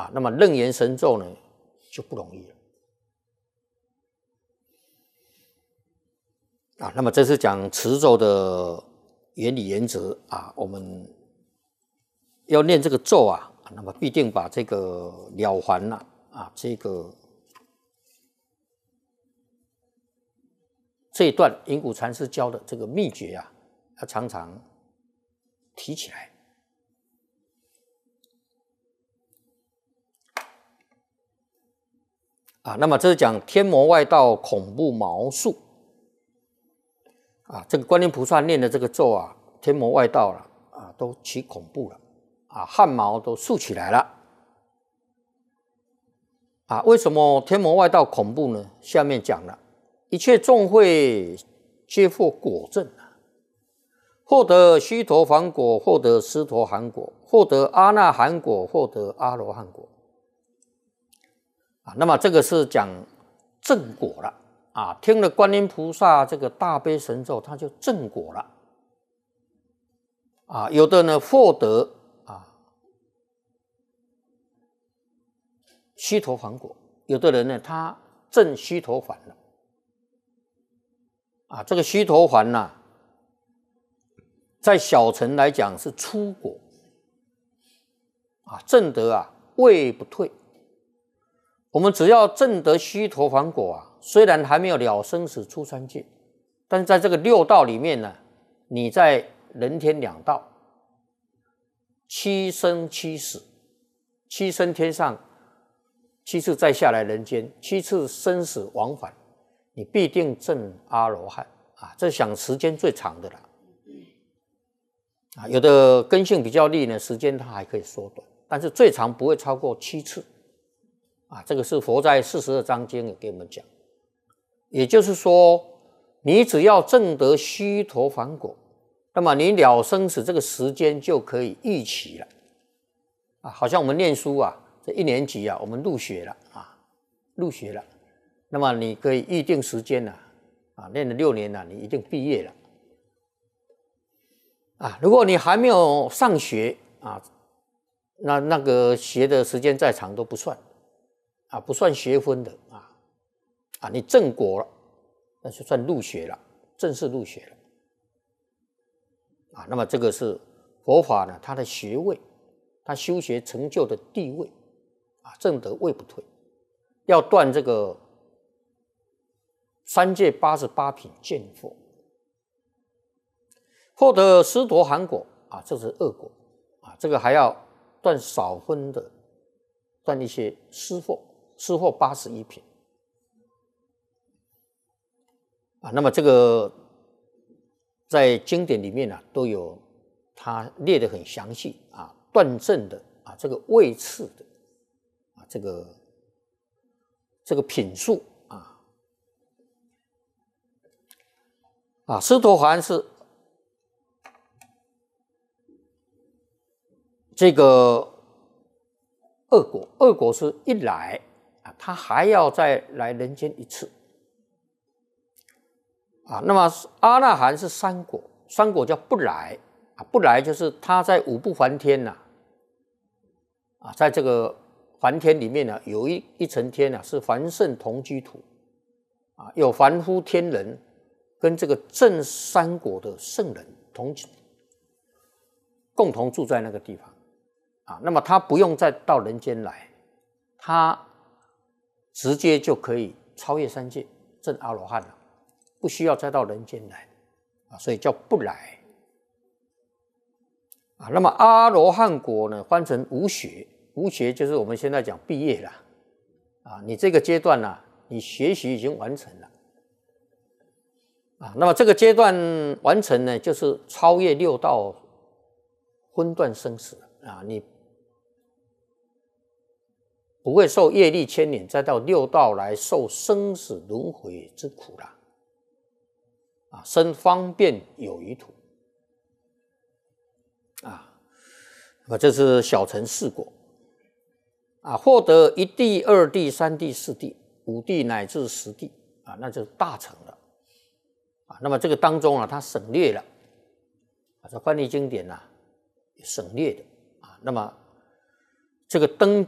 那么楞严神咒呢就不容易了那么这是讲持咒的原理原则我们要念这个咒那么必定把这个了还这一段隐谷禅师教的这个秘诀要常常提起来那么这是讲天魔外道恐怖毛术这个观音菩萨念的这个咒天魔外道了都起恐怖了汗毛都竖起来了为什么天魔外道恐怖呢？下面讲了，一切众会皆获果证获得须陀洹果，获得斯陀含果，获得阿那含果，获得阿罗汉果那么这个是讲正果了听了观音菩萨这个大悲神咒，他就正果了有的呢获得须陀洹果，有的人呢他证须陀洹了这个须陀洹在小乘来讲是初果证得位不退。我们只要证得须陀洹果虽然还没有了生死出三界，但是在这个六道里面呢，你在人天两道七生七死，7生天上，7次再下来人间，7次生死往返，你必定证阿罗汉这想时间最长的了有的根性比较利呢，时间它还可以缩短，但是最长不会超过7次这个是佛在42章经也给我们讲。也就是说，你只要证得须陀洹果，那么你了生死这个时间就可以预期了好像我们念书这1年级我们入学了那么你可以预定时间念了6年你一定毕业了如果你还没有上学那个学的时间再长都不算不算学分的你正果了，那就算入学了，正式入学了那么这个是佛法呢，它的学位，它修学成就的地位正得位不退，要断这个三界88品见惑，获得斯陀含果这是恶果这个还要断少分的，断一些施惑81品那么这个在经典里面都有它列得很详细断证的这个位次的这个品数斯陀含是这个恶果，恶果是一来他还要再来人间一次那么阿那含是3果，3果叫不来不来就是他在5不还天在这个还天里面有一层天是凡圣同居土有凡夫天人跟这个正3果的圣人共同住在那个地方那么他不用再到人间来，他直接就可以超越三界证阿罗汉了，不需要再到人间来所以叫不来那么阿罗汉果呢翻成无学，无学就是我们现在讲毕业了你这个阶段你学习已经完成了那么这个阶段完成呢，就是超越6道分段生死你不会受业力牵连，再到6道来受生死轮回之苦了生方便有余土那么这是小乘4果获得1地、2地、3地、4地、5地乃至10地那就是大乘了那么这个当中它省略了这翻译经典省略的那么这个登